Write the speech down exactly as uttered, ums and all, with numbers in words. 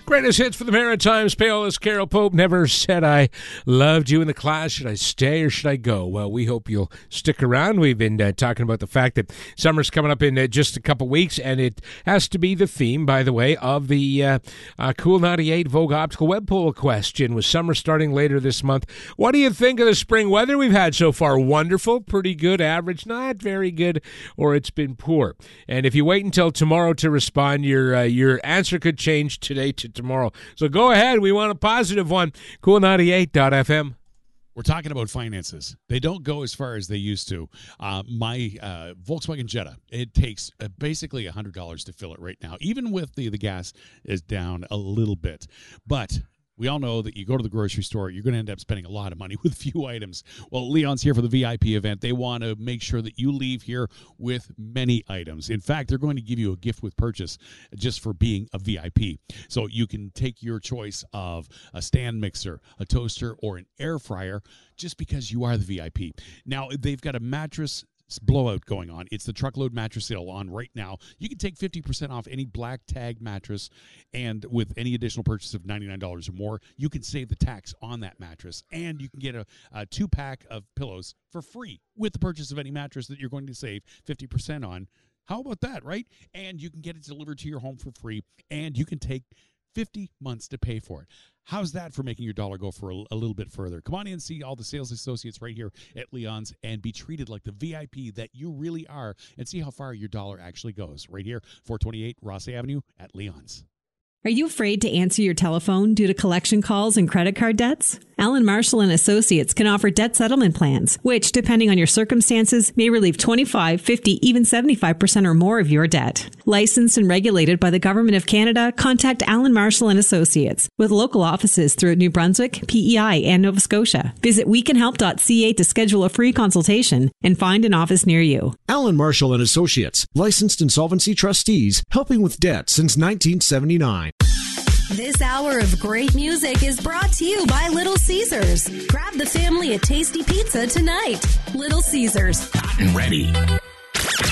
Greatest hits for the Maritimes. Paolis, Carol Pope. Never said I loved you in the class. Should I stay or should I go? Well, we hope you'll stick around. We've been uh, talking about the fact that summer's coming up in uh, just a couple weeks, and it has to be the theme, by the way, of the uh, uh, Cool ninety-eight Vogue Optical Web Poll question, with summer starting later this month. What do you think of the spring weather we've had so far? Wonderful, pretty good, average, not very good, or it's been poor? And if you wait until tomorrow to respond, your uh, your answer could change today to tomorrow. So go ahead. We want a positive one. cool ninety-eight dot f m. We're talking about finances. They don't go as far as they used to. Uh, my uh, Volkswagen Jetta, it takes uh, basically one hundred dollars to fill it right now, even with the, the gas is down a little bit. But we all know that you go to the grocery store, you're going to end up spending a lot of money with few items. Well, Leon's here for the V I P event. They want to make sure that you leave here with many items. In fact, they're going to give you a gift with purchase just for being a V I P. So you can take your choice of a stand mixer, a toaster, or an air fryer just because you are the V I P. Now, they've got a mattress blowout going on. It's the truckload mattress sale on right now. You can take fifty percent off any black tag mattress, and with any additional purchase of ninety-nine dollars or more, you can save the tax on that mattress, and you can get a, a two-pack of pillows for free with the purchase of any mattress that you're going to save fifty percent on. How about that, right? And you can get it delivered to your home for free, and you can take fifty months to pay for it. How's that for making your dollar go for a, a little bit further? Come on in and see all the sales associates right here at Leon's and be treated like the V I P that you really are, and see how far your dollar actually goes right here, four twenty-eight Ross Avenue at Leon's. Are you afraid to answer your telephone due to collection calls and credit card debts? Allen Marshall and Associates can offer debt settlement plans, which, depending on your circumstances, may relieve twenty-five, fifty, even seventy-five percent or more of your debt. Licensed and regulated by the Government of Canada, contact Allen Marshall and Associates with local offices throughout New Brunswick, P E I, and Nova Scotia. Visit we can help dot c a to schedule a free consultation and find an office near you. Allen Marshall and Associates, licensed insolvency trustees, helping with debt since nineteen seventy-nine. This hour of great music is brought to you by Little Caesars. Grab the family a tasty pizza tonight. Little Caesars. Hot and ready.